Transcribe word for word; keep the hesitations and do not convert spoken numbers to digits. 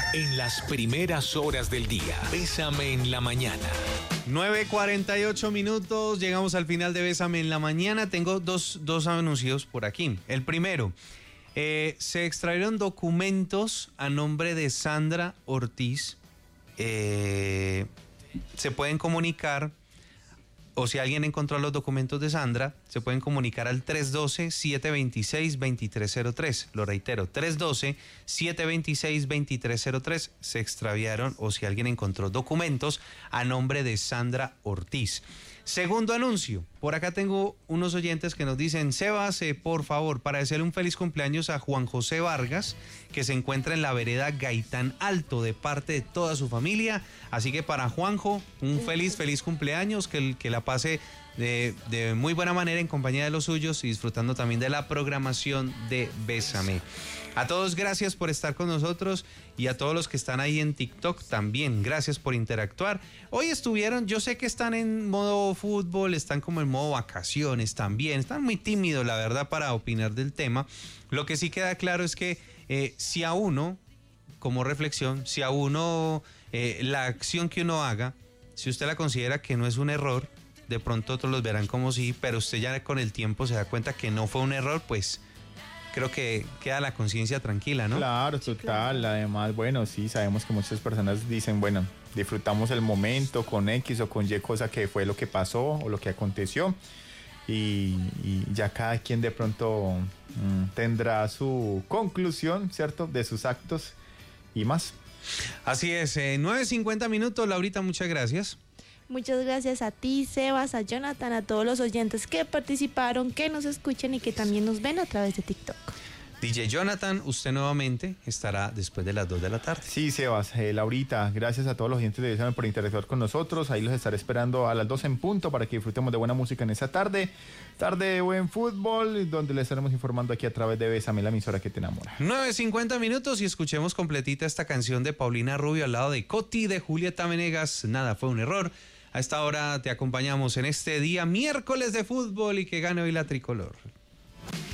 En las primeras horas del día, Bésame en la mañana. nueve cuarenta y ocho minutos, llegamos al final de Bésame en la mañana. Tengo dos, dos anuncios por aquí. El primero, eh, se extrajeron documentos a nombre de Sandra Ortiz. Eh, se pueden comunicar, o si alguien encontró los documentos de Sandra, se pueden comunicar al tres uno dos, siete dos seis, dos tres cero tres. Lo reitero, tres uno dos, siete dos seis, dos tres cero tres. Se extraviaron, o si alguien encontró documentos a nombre de Sandra Ortiz. Segundo anuncio, por acá tengo unos oyentes que nos dicen: Sebas, eh, por favor, para desearle un feliz cumpleaños a Juan José Vargas, que se encuentra en la vereda Gaitán Alto, de parte de toda su familia. Así que para Juanjo, un feliz, feliz cumpleaños, que, que la pase de, de muy buena manera en compañía de los suyos y disfrutando también de la programación de Bésame. A todos, gracias por estar con nosotros, y a todos los que están ahí en TikTok también, gracias por interactuar. Hoy estuvieron, yo sé que están en modo fútbol, están como en modo vacaciones también, están muy tímidos, la verdad, para opinar del tema. Lo que sí queda claro es que eh, si a uno, como reflexión, si a uno eh, la acción que uno haga, si usted la considera que no es un error, de pronto otros los verán como sí, pero usted ya con el tiempo se da cuenta que no fue un error, pues creo que queda la conciencia tranquila, ¿no? Claro, total. Además, bueno, sí, sabemos que muchas personas dicen, bueno, disfrutamos el momento con X o con Y cosa que fue lo que pasó o lo que aconteció. Y, y ya cada quien de pronto mmm, tendrá su conclusión, ¿cierto? De sus actos y más. Así es, eh, nueve cincuenta minutos, Laurita, muchas gracias. Muchas gracias a ti, Sebas, a Jonathan, a todos los oyentes que participaron, que nos escuchan y que también nos ven a través de TikTok. D J Jonathan, usted nuevamente estará después de las dos de la tarde. Sí, Sebas, eh, Laurita, gracias a todos los oyentes de Bésame por interactuar con nosotros. Ahí los estaré esperando a las doce en punto para que disfrutemos de buena música en esa tarde. Tarde de buen fútbol, donde les estaremos informando aquí a través de Bésame, la emisora que te enamora. nueve cincuenta minutos y escuchemos completita esta canción de Paulina Rubio al lado de Coti, de Julieta Venegas. Nada fue un error. A esta hora te acompañamos en este día miércoles de fútbol, y que gane hoy la tricolor.